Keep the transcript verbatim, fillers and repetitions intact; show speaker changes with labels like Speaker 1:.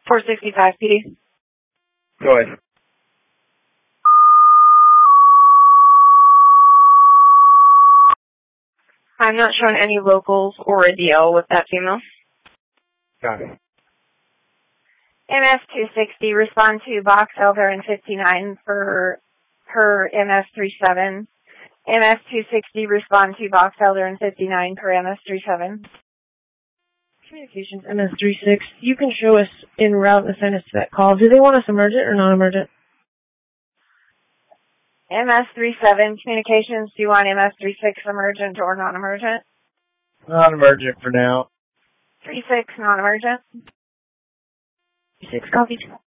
Speaker 1: four sixty-five P D.
Speaker 2: Go ahead.
Speaker 1: I'm not showing any locals or a D L with that female.
Speaker 2: Got it.
Speaker 1: M S two sixty, respond to box Elder and fifty-nine for her M S thirty-seven. M S two sixty, respond to box Elder and fifty-nine per M S thirty-seven.
Speaker 3: Communications M S thirty-six, you can show us en route and send us to that call. Do they want us emergent or non-emergent?
Speaker 1: M S thirty-seven, communications, do you want M S thirty-six emergent or non-emergent?
Speaker 2: Non-emergent for now.
Speaker 1: thirty-six, non-emergent.
Speaker 3: thirty-six, copied.